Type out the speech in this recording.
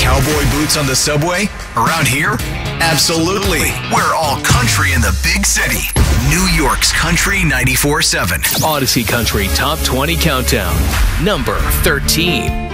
cowboy boots on the subway? Around here? Absolutely. We're all country in the big city. New York's Country 94.7. Odyssey Country Top 20 Countdown. Number 13.